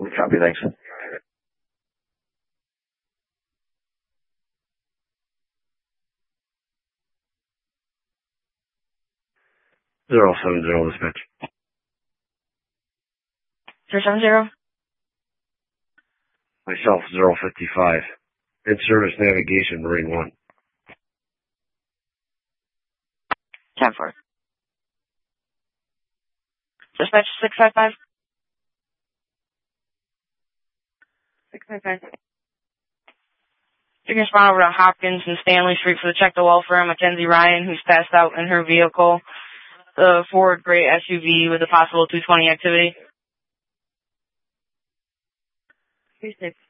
Copy, thanks. 070 dispatch. 070? Myself, 055. In-service navigation, Marine 1. 10-4. Dispatch 655? 655. You can respond over to Hopkins and Stanley Street for the check the welfare on Mackenzie Ryan, who's passed out in her vehicle, the Ford gray SUV with a possible 220 activity. 36.